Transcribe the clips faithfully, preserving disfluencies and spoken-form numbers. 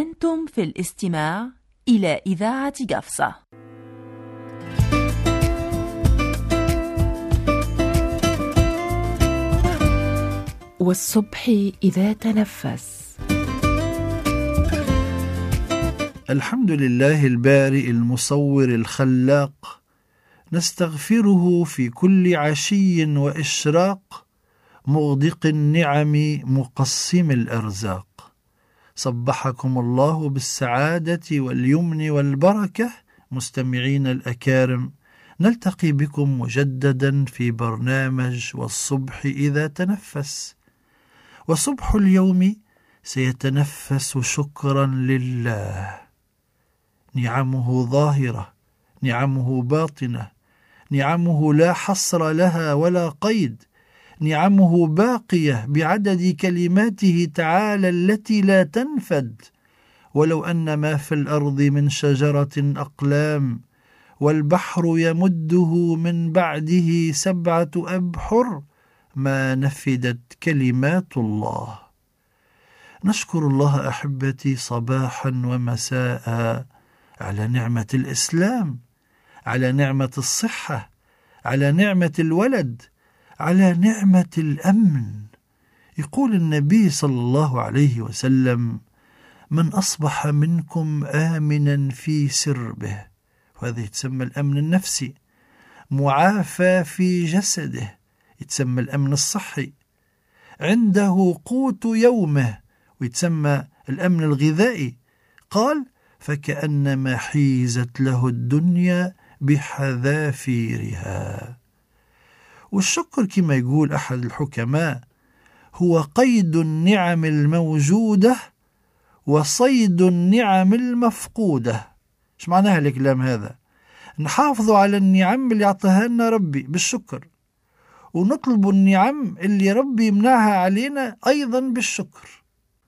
أنتم في الاستماع إلى إذاعة قفصة. والصبح إذا تنفس. الحمد لله البارئ المصور الخلاق، نستغفره في كل عشي وإشراق، مغدق النعم مقسم الأرزاق. صبحكم الله بالسعادة واليمن والبركة مستمعين الأكارم، نلتقي بكم مجددا في برنامج والصبح إذا تنفس. وصبح اليوم سيتنفس شكرا لله، نعمه ظاهرة، نعمه باطنة، نعمه لا حصر لها ولا قيد، نعمه باقية بعدد كلماته تعالى التي لا تنفد. ولو أن ما في الأرض من شجرة أقلام والبحر يمده من بعده سبعة أبحر ما نفدت كلمات الله. نشكر الله أحبتي صباحا ومساء على نعمة الإسلام، على نعمة الصحة، على نعمة الولد، على نعمة الأمن. يقول النبي صلى الله عليه وسلم: من أصبح منكم آمنا في سربه، وهذا يتسمى الأمن النفسي، معافى في جسده، يتسمى الأمن الصحي، عنده قوت يومه، ويتسمى الأمن الغذائي، قال: فكأنما حيزت له الدنيا بحذافيرها. والشكر كما يقول أحد الحكماء هو قيد النعم الموجودة وصيد النعم المفقودة. إيش معناها الكلام هذا؟ نحافظ على النعم اللي أعطاها لنا ربي بالشكر، ونطلب النعم اللي ربي يمنعها علينا أيضا بالشكر.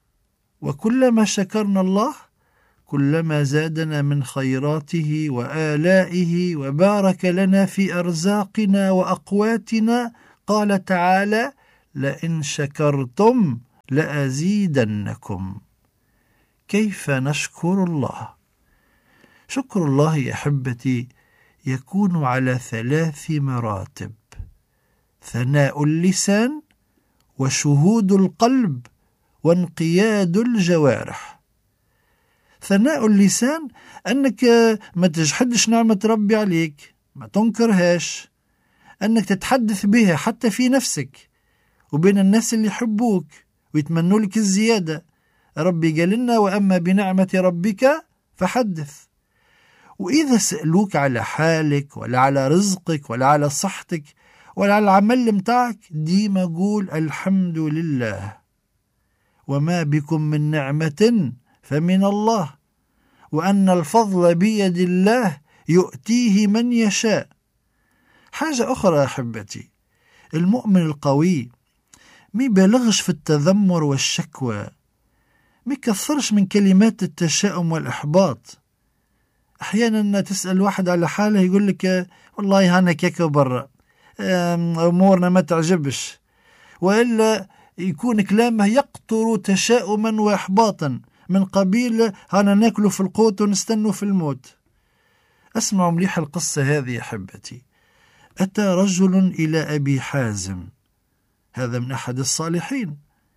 وكلما شكرنا الله كلما زادنا من خيراته وآلائه وبارك لنا في أرزاقنا وأقواتنا. قال تعالى: لئن شكرتم لأزيدنكم. كيف نشكر الله؟ شكر الله يا أحبتي يكون على ثلاث مراتب: ثناء اللسان، وشهود القلب، وانقياد الجوارح. ثناء اللسان أنك ما تجحدش نعمة ربي عليك، ما تنكرهاش، أنك تتحدث بها حتى في نفسك وبين الناس اللي يحبوك ويتمنوا لك الزيادة. ربي قال لنا: وأما بنعمة ربك فحدث. وإذا سألوك على حالك ولا على رزقك ولا على صحتك ولا على العمل متاعك، ديما قول الحمد لله. وما بكم من نعمة فمن الله، وأن الفضل بيد الله يؤتيه من يشاء. حاجة أخرى أحبتي، المؤمن القوي ما يبالغش في التذمر والشكوى، ما يكثرش من كلمات التشاؤم والإحباط. أحيانا تسأل واحد على حاله يقول لك: والله أنا كيكا برا، أمورنا ما تعجبش، وإلا يكون كلامه يقطر تشاؤما وإحباطا من قبيل: هانا ناكله في القوت ونستنوا في الموت. أسمعوا مليح القصة هذه يا أحبتي. أتى رجل إلى أبي حازم، هذا من أحد الصالحين،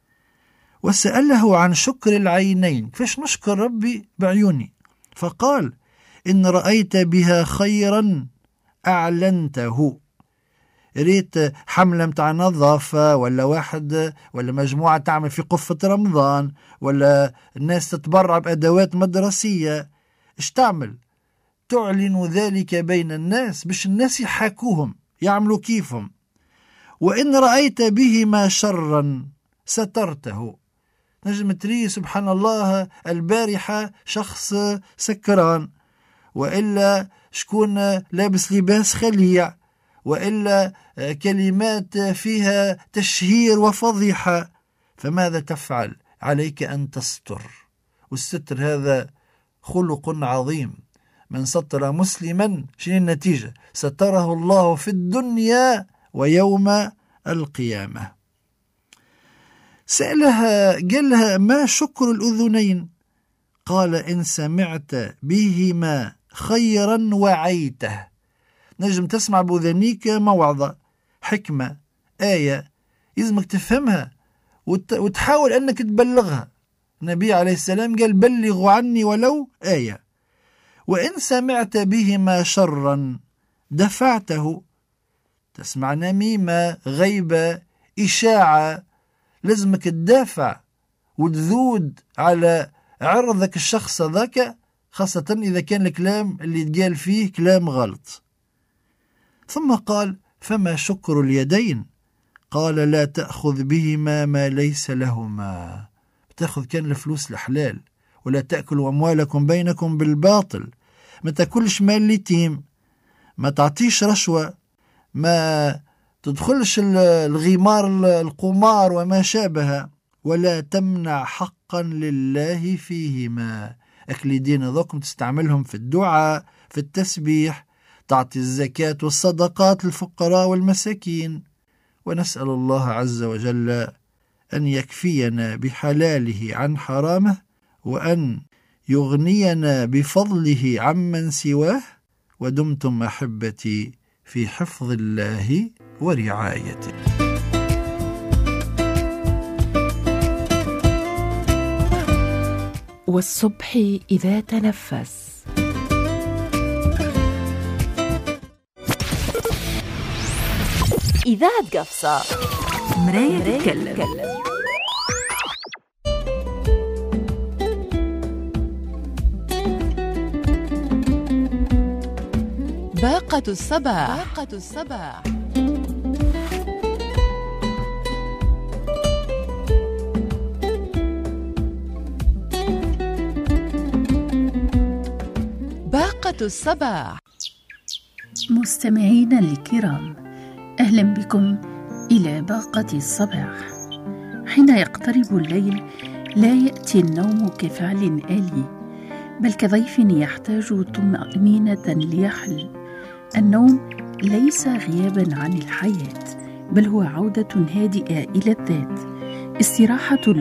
وسأله عن شكر العينين، كيفاش نشكر ربي بعيوني؟ فقال: إن رأيت بها خيرا أعلنته. ريت حملة متاع نظافة، ولا واحد ولا مجموعة تعمل في قفة رمضان، ولا الناس تتبرع بأدوات مدرسية، ايش تعمل؟ تعلن ذلك بين الناس باش الناس يحاكوهم يعملوا كيفهم. وإن رأيت بهما شرا سترته. نجم تري سبحان الله البارحة شخص سكران، وإلا شكون لابس لباس خليع، وإلا كلمات فيها تشهير وفضيحة، فماذا تفعل؟ عليك أن تستر. والستر هذا خلق عظيم. من ستر مسلما شنو النتيجة؟ ستره الله في الدنيا ويوم القيامة. سألها قال لها: ما شكر الأذنين؟ قال إن سمعت بهما خيرا وعيته. نجم تسمع بوذنيك موعظة، حكمة، آية، يلزمك تفهمها وتحاول أنك تبلغها. النبي عليه السلام قال بلغوا عني ولو آية. وإن سمعت بهما شرا دفعته. تسمع نميمة، غيبة، إشاعة، لازمك تدافع وتذود على عرضك الشخص ذاك، خاصة إذا كان الكلام اللي يتقال فيه كلام غلط. ثم قال فما شكر اليدين؟ قال لا تأخذ بهما ما ليس لهما. تأخذ كان الفلوس الحلال، ولا تأكلوا أموالكم بينكم بالباطل. ما تأكلش مال اليتيم، ما تعطيش رشوة، ما تدخلش الغمار القمار وما شابه، ولا تمنع حقا لله فيهما. أكل دين ذوكم تستعملهم في الدعاء، في التسبيح، تعطي الزكاة والصدقات للفقراء والمساكين. ونسأل الله عز وجل أن يكفينا بحلاله عن حرامه، وأن يغنينا بفضله عمن سواه. ودمتم أحبتي في حفظ الله ورعايته. والصبح إذا تنفس. إذاعة قفصة، مراية تتكلم. باقة الصباح. باقة الصباح. باقة الصباح. مستمعينا الكرام، أهلا بكم إلى باقة الصباح. حين يقترب الليل لا يأتي النوم كفعل آلي، بل كضيف يحتاج طمأنينة ليحل. النوم ليس غيابا عن الحياة، بل هو عودة هادئة إلى الذات، استراحة